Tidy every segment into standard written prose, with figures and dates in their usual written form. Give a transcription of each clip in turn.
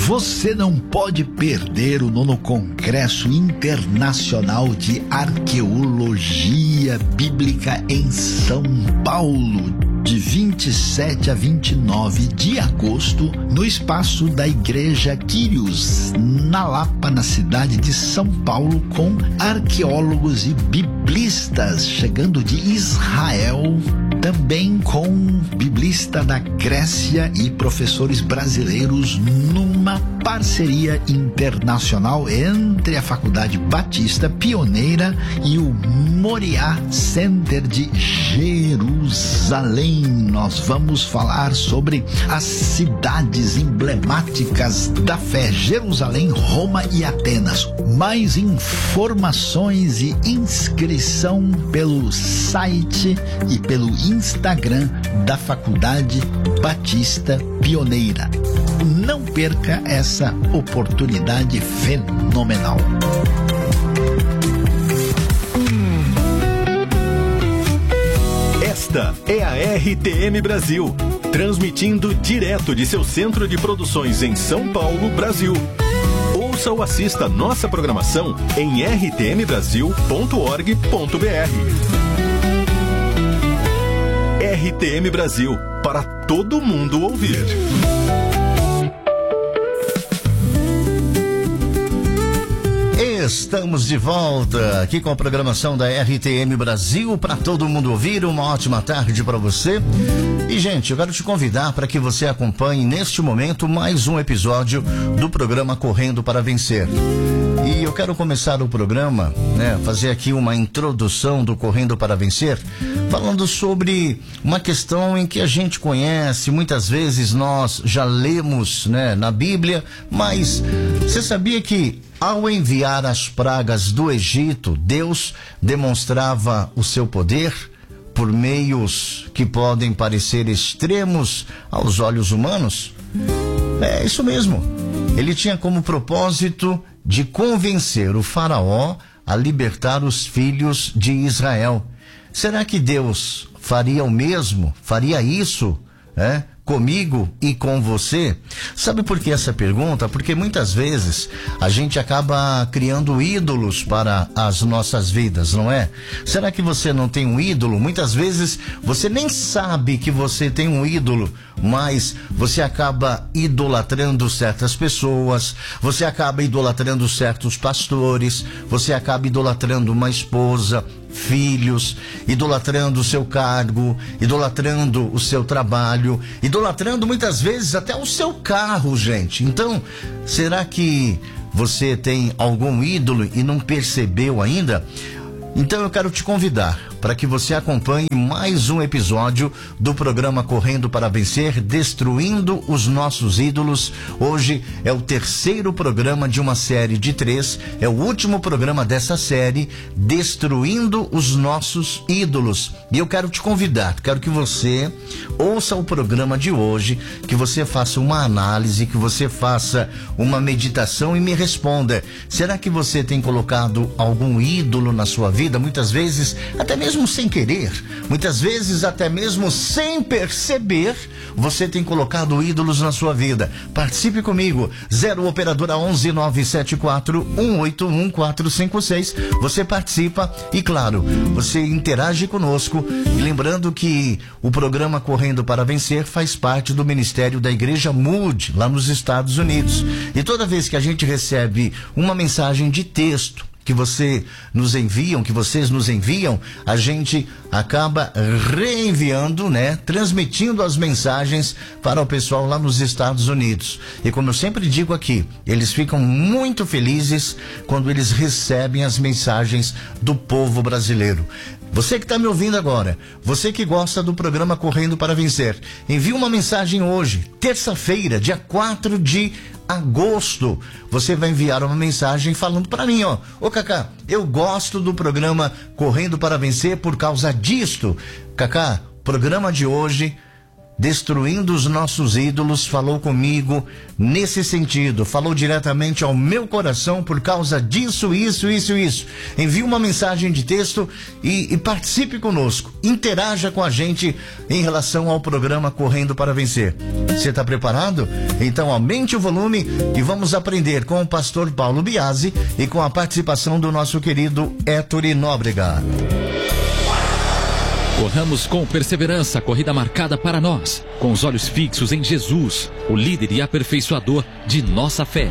Você não pode perder o 9º Congresso Internacional de Arqueologia Bíblica em São Paulo, de 27 a 29 de agosto, no espaço da Igreja Quírios, na Lapa, na cidade de São Paulo, com arqueólogos e biblistas chegando de Israel, também com biblista da Grécia e professores brasileiros, numa parceria internacional entre a Faculdade Batista Pioneira e o Moriá Center de Jerusalém. Nós vamos falar sobre as cidades emblemáticas da fé: Jerusalém, Roma e Atenas. Mais informações e inscrição pelo site e pelo Instagram da Faculdade Batista Pioneira. Não perca essa oportunidade fenomenal. Esta é a RTM Brasil, transmitindo direto de seu centro de produções em São Paulo, Brasil. Ouça ou assista nossa programação em rtmbrasil.org.br. RTM Brasil, para todo mundo ouvir. Estamos de volta aqui com a programação da RTM Brasil para todo mundo ouvir. Uma ótima tarde para você. E, gente, eu quero te convidar para que você acompanhe neste momento mais um episódio do programa Correndo para Vencer. E eu quero começar o programa, fazer aqui uma introdução do Correndo para Vencer, falando sobre uma questão em que a gente conhece, muitas vezes nós já lemos, na Bíblia, mas você sabia que ao enviar as pragas do Egito, Deus demonstrava o seu poder por meios que podem parecer extremos aos olhos humanos? É isso mesmo. Ele tinha como propósito de convencer o faraó a libertar os filhos de Israel. Será que Deus faria o mesmo? Faria isso, comigo e com você? Sabe por que essa pergunta? Porque muitas vezes a gente acaba criando ídolos para as nossas vidas, não é? Será que você não tem um ídolo? Muitas vezes você nem sabe que você tem um ídolo, mas você acaba idolatrando certas pessoas, você acaba idolatrando certos pastores, você acaba idolatrando uma esposa, filhos, idolatrando o seu cargo, idolatrando o seu trabalho, idolatrando muitas vezes até o seu carro, gente. Então, será que você tem algum ídolo e não percebeu ainda? Então eu quero te convidar para que você acompanhe mais um episódio do programa Correndo para Vencer, destruindo os nossos ídolos. Hoje é o terceiro programa de uma série de 3, é o último programa dessa série, Destruindo os Nossos Ídolos. E eu quero te convidar, quero que você ouça o programa de hoje, que você faça uma análise, que você faça uma meditação e me responda: será que você tem colocado algum ídolo na sua vida? Muitas vezes, até mesmo sem querer, muitas vezes até mesmo sem perceber, você tem colocado ídolos na sua vida. Participe comigo, 0 operadora 11 974 181 456. Você participa e, claro, você interage conosco. E lembrando que o programa Correndo para Vencer faz parte do Ministério da Igreja Mood, lá nos Estados Unidos. E toda vez que a gente recebe uma mensagem de texto que vocês nos enviam, a gente acaba reenviando, transmitindo as mensagens para o pessoal lá nos Estados Unidos. E como eu sempre digo aqui, eles ficam muito felizes quando eles recebem as mensagens do povo brasileiro. Você que está me ouvindo agora, você que gosta do programa Correndo para Vencer, envie uma mensagem hoje, terça-feira, dia 4 de agosto. Você vai enviar uma mensagem falando para mim, ô Cacá, eu gosto do programa Correndo para Vencer por causa disto. Cacá, programa de hoje Destruindo os Nossos Ídolos, falou comigo nesse sentido, falou diretamente ao meu coração por causa disso, isso. Envie uma mensagem de texto e participe conosco, interaja com a gente em relação ao programa Correndo para Vencer. Você está preparado? Então aumente o volume e vamos aprender com o pastor Paulo Biasi e com a participação do nosso querido Héctor Nóbrega. Corramos com perseverança a corrida marcada para nós, com os olhos fixos em Jesus, o líder e aperfeiçoador de nossa fé.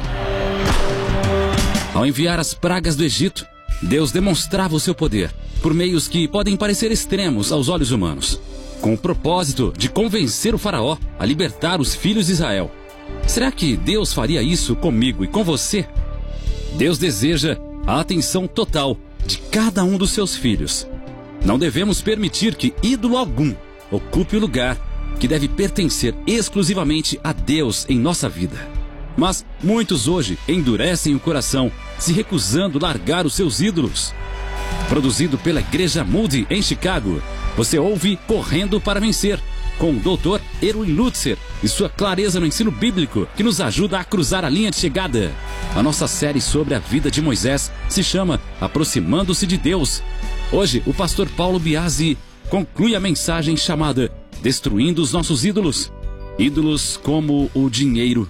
Ao enviar as pragas do Egito, Deus demonstrava o seu poder, por meios que podem parecer extremos aos olhos humanos, com o propósito de convencer o faraó a libertar os filhos de Israel. Será que Deus faria isso comigo e com você? Deus deseja a atenção total de cada um dos seus filhos. Não devemos permitir que ídolo algum ocupe o lugar que deve pertencer exclusivamente a Deus em nossa vida. Mas muitos hoje endurecem o coração, se recusando a largar os seus ídolos. Produzido pela Igreja Moody em Chicago, você ouve Correndo para Vencer, com o Dr. Erwin Lutzer e sua clareza no ensino bíblico que nos ajuda a cruzar a linha de chegada. A nossa série sobre a vida de Moisés se chama Aproximando-se de Deus. Hoje, o pastor Paulo Biasi conclui a mensagem chamada Destruindo os Nossos Ídolos. Ídolos como o dinheiro.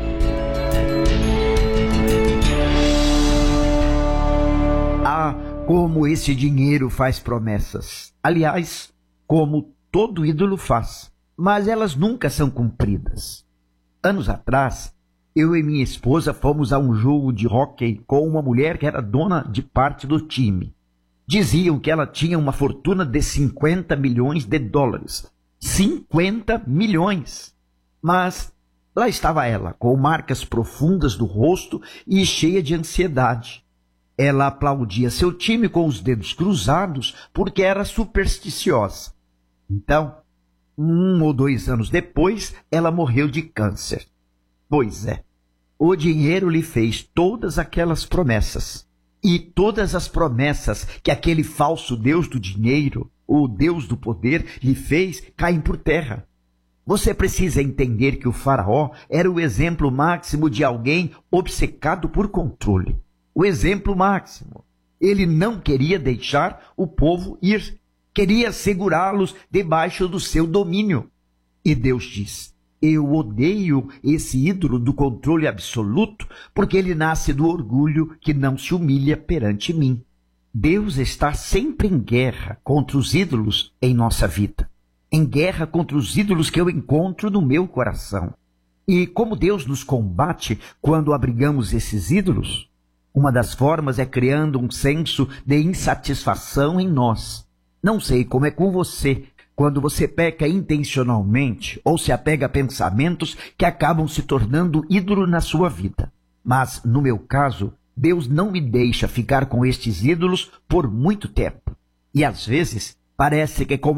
Como esse dinheiro faz promessas. Aliás, como todo ídolo faz. Mas elas nunca são cumpridas. Anos atrás, eu e minha esposa fomos a um jogo de hóquei com uma mulher que era dona de parte do time. Diziam que ela tinha uma fortuna de 50 milhões de dólares. 50 milhões! Mas lá estava ela, com marcas profundas do rosto e cheia de ansiedade. Ela aplaudia seu time com os dedos cruzados porque era supersticiosa. Então, 1 ou 2 anos depois, ela morreu de câncer. Pois é, o dinheiro lhe fez todas aquelas promessas. E todas as promessas que aquele falso Deus do dinheiro, o Deus do poder, lhe fez, caem por terra. Você precisa entender que o faraó era o exemplo máximo de alguém obcecado por controle. O exemplo máximo. Ele não queria deixar o povo ir. Queria segurá-los debaixo do seu domínio. E Deus diz: eu odeio esse ídolo do controle absoluto, porque ele nasce do orgulho que não se humilha perante mim. Deus está sempre em guerra contra os ídolos em nossa vida. Em guerra contra os ídolos que eu encontro no meu coração. E como Deus nos combate quando abrigamos esses ídolos? Uma das formas é criando um senso de insatisfação em nós. Não sei como é com você, quando você peca intencionalmente ou se apega a pensamentos que acabam se tornando ídolo na sua vida. Mas, no meu caso, Deus não me deixa ficar com estes ídolos por muito tempo. E às vezes, parece que como